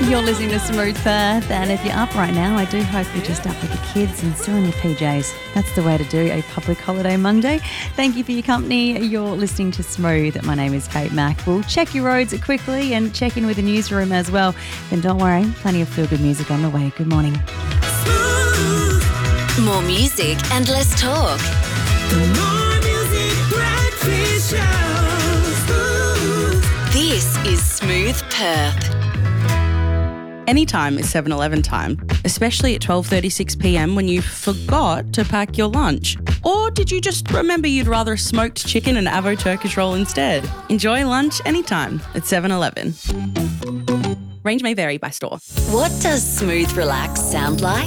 You're listening to Smooth Perth, and if you're up right now, I do hope you're just up with the kids and still in your PJs. That's the way to do a public holiday Monday. Thank you for your company. You're listening to Smooth. My name is Kate Mack. We'll check your roads quickly and check in with the newsroom as well. Then don't worry, plenty of feel-good music on the way. Good morning. Smooth. More music and less talk. More music, breakfast show. Smooth. This is Smooth Perth. Anytime is 7-Eleven time, especially at 12:36pm when you forgot to pack your lunch. Or did you just remember you'd rather a smoked chicken and avo Turkish roll instead? Enjoy lunch anytime at 7-Eleven. Range may vary by store. What does Smooth Relax sound like?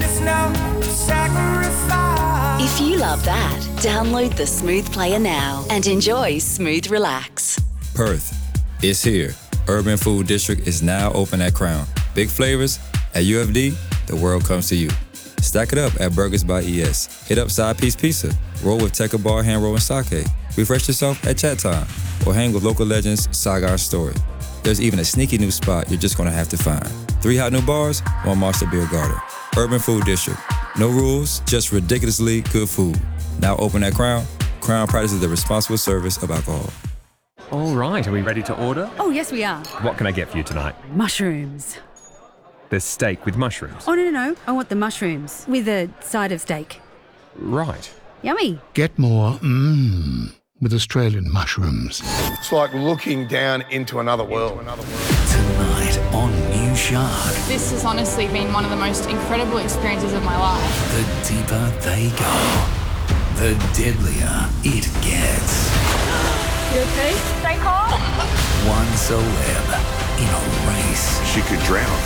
If you love that, download the Smooth Player now and enjoy Smooth Relax. Perth, it's here. Urban Food District is now open at Crown. Big flavors at UFD, the world comes to you. Stack it up at Burgers by ES. Hit up Side Piece Pizza. Roll with Tekka Bar, Hand Roll, and Sake. Refresh yourself at Chat Time. Or hang with local legends Sagar Story. There's even a sneaky new spot you're just going to have to find. 3 hot new bars, 1 Monster Beer Garden. Urban Food District. No rules, just ridiculously good food. Now open at Crown. Crown practices the responsible service of alcohol. All right, are we ready to order? Oh, yes, we are. What can I get for you tonight? Mushrooms. There's steak with mushrooms. Oh, no. I want the mushrooms with a side of steak. Right. Yummy. Get more with Australian mushrooms. It's like looking down into another world. Tonight on New Shark. This has honestly been one of the most incredible experiences of my life. The deeper they go, the deadlier it gets. You okay? Stay calm. One celeb in a race. She could drown.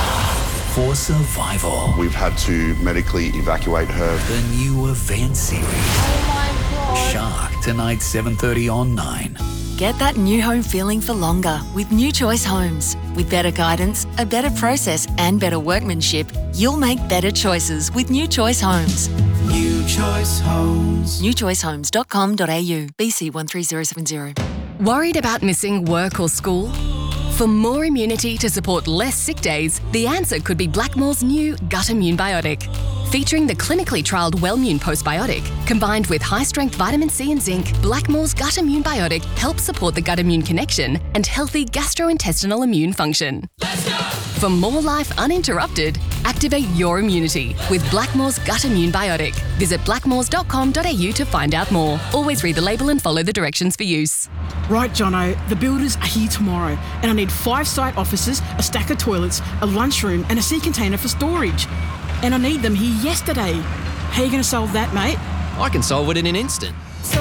For survival. We've had to medically evacuate her. The new event series. Oh my God. Shark, tonight 7:30 on 9. Get that new home feeling for longer with New Choice Homes. With better guidance, a better process and better workmanship, you'll make better choices with New Choice Homes. New Choice Homes. newchoicehomes.com.au. BC 13070. Worried about missing work or school? For more immunity to support less sick days, the answer could be Blackmore's new Gut Immune Biotic. Featuring the clinically trialled Wellmune postbiotic, combined with high-strength vitamin C and zinc, Blackmore's Gut Immune Biotic helps support the gut-immune connection and healthy gastrointestinal immune function. For more life uninterrupted, activate your immunity with Blackmore's Gut Immune Biotic. Visit blackmores.com.au to find out more. Always read the label and follow the directions for use. Right, Jono, the builders are here tomorrow and I need 5 site offices, a stack of toilets, a lunchroom and a sea container for storage. And I need them here yesterday. How are you going to solve that, mate? I can solve it in an instant.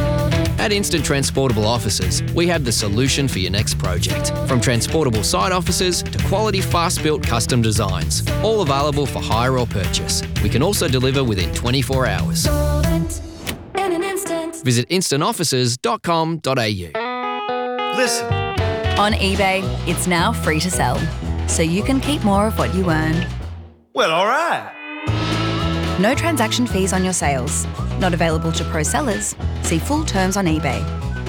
At Instant Transportable Offices, we have the solution for your next project. From transportable site offices to quality fast-built custom designs, all available for hire or purchase. We can also deliver within 24 hours. Visit instantoffices.com.au. Listen. On eBay, it's now free to sell, so you can keep more of what you earn. Well, all right. No transaction fees on your sales. Not available to pro sellers. See full terms on eBay.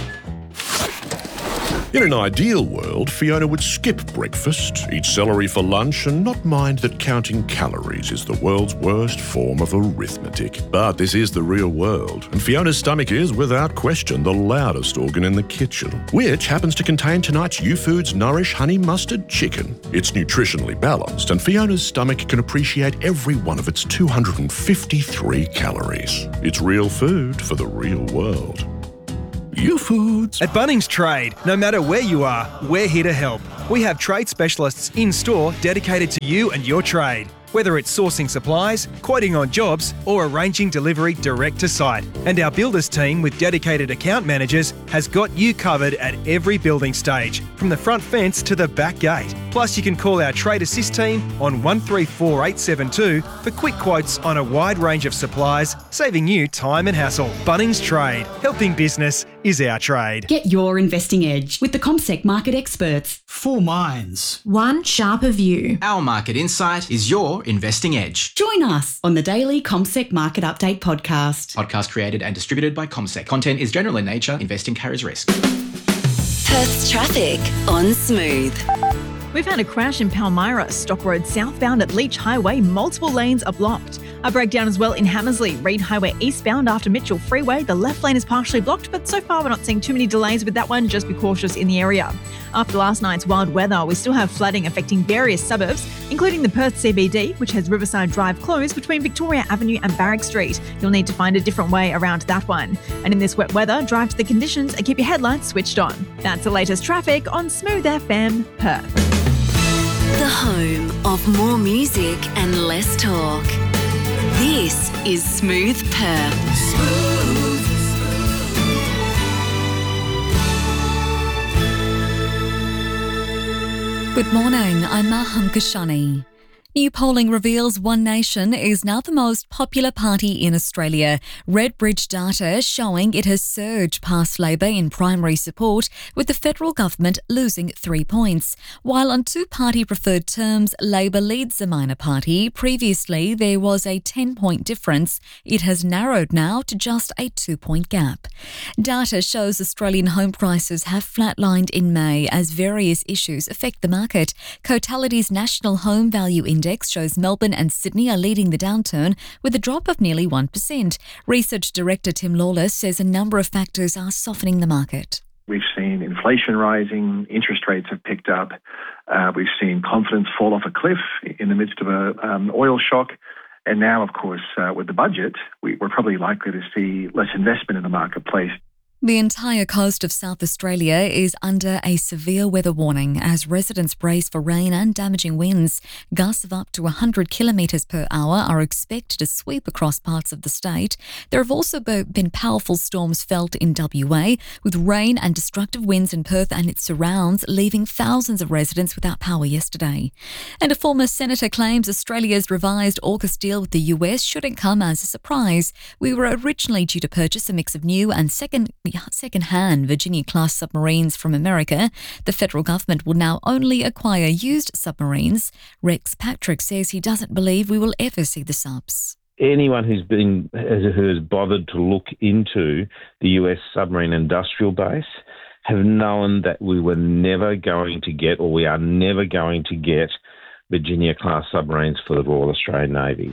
In an ideal world, Fiona would skip breakfast, eat celery for lunch, and not mind that counting calories is the world's worst form of arithmetic. But this is the real world, and Fiona's stomach is, without question, the loudest organ in the kitchen, which happens to contain tonight's YouFoods Nourish Honey Mustard Chicken. It's nutritionally balanced, and Fiona's stomach can appreciate every one of its 253 calories. It's real food for the real world. YouFoods. At Bunnings Trade, no matter where you are, we're here to help. We have trade specialists in-store dedicated to you and your trade. Whether it's sourcing supplies, quoting on jobs, or arranging delivery direct to site. And our builders team with dedicated account managers has got you covered at every building stage, from the front fence to the back gate. Plus, you can call our Trade Assist team on 134872 for quick quotes on a wide range of supplies, saving you time and hassle. Bunnings Trade. Helping business is our trade. Get your investing edge with the CommSec market experts. 4 minds. One sharper view. Our market insight is your investing edge. Join us on the daily CommSec Market Update podcast. Podcast created and distributed by CommSec. Content is general in nature. Investing carries risk. Perth's traffic on Smooth. We've had a crash in Palmyra, Stock Road southbound at Leach Highway. Multiple lanes are blocked. A breakdown as well in Hamersley, Reed Highway eastbound after Mitchell Freeway. The left lane is partially blocked, but so far we're not seeing too many delays with that one. Just be cautious in the area. After last night's wild weather, we still have flooding affecting various suburbs, including the Perth CBD, which has Riverside Drive closed between Victoria Avenue and Barrack Street. You'll need to find a different way around that one. And in this wet weather, drive to the conditions and keep your headlights switched on. That's the latest traffic on Smooth FM Perth. The home of more music and less talk. This is Smooth Perth. Good morning, I'm Maham Kashani. New polling reveals One Nation is now the most popular party in Australia. Redbridge data showing it has surged past Labor in primary support, with the federal government losing 3 points. While on two-party preferred terms, Labor leads the minor party. Previously, there was a 10-point difference. It has narrowed now to just a 2-point gap. Data shows Australian home prices have flatlined in May as various issues affect the market. Cotality's National Home Value Index shows Melbourne and Sydney are leading the downturn with a drop of nearly 1%. Research Director Tim Lawless says a number of factors are softening the market. We've seen inflation rising, interest rates have picked up, we've seen confidence fall off a cliff in the midst of an oil shock, and now, of course, with the budget, we're probably likely to see less investment in the marketplace. The entire coast of South Australia is under a severe weather warning as residents brace for rain and damaging winds. Gusts of up to 100 kilometres per hour are expected to sweep across parts of the state. There have also been powerful storms felt in WA, with rain and destructive winds in Perth and its surrounds, leaving thousands of residents without power yesterday. And a former senator claims Australia's revised AUKUS deal with the US shouldn't come as a surprise. We were originally due to purchase a mix of new and second-hand Virginia-class submarines from America. The federal government will now only acquire used submarines. Rex Patrick says he doesn't believe we will ever see the subs. Anyone who has bothered to look into the US submarine industrial base have known that we were never going to get, or we are never going to get, Virginia-class submarines for the Royal Australian Navy.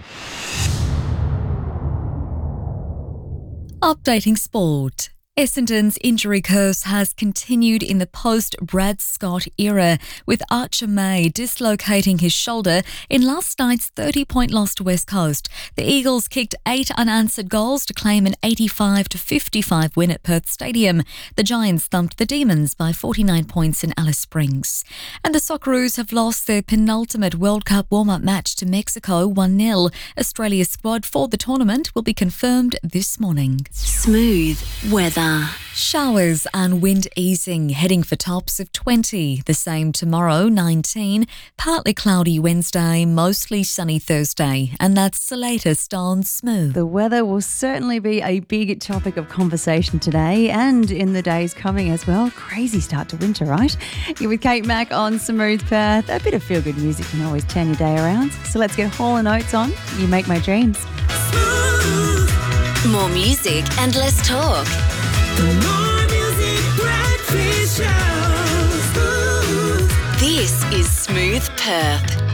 Updating sport. Essendon's injury curse has continued in the post-Brad Scott era, with Archer May dislocating his shoulder in last night's 30-point loss to West Coast. The Eagles kicked 8 unanswered goals to claim an 85-55 win at Perth Stadium. The Giants thumped the Demons by 49 points in Alice Springs. And the Socceroos have lost their penultimate World Cup warm-up match to Mexico 1-0. Australia's squad for the tournament will be confirmed this morning. Smooth weather. Showers and wind easing, heading for tops of 20. The same tomorrow, 19. Partly cloudy Wednesday, mostly sunny Thursday. And that's the latest on Smooth. The weather will certainly be a big topic of conversation today and in the days coming as well. Crazy start to winter, right? You're with Kate Mack on Smooth Perth. A bit of feel-good music can always turn your day around. So let's get Hall & Oates on. You Make My Dreams. More music and less talk. More music, breakfast show. This is Smooth Perth.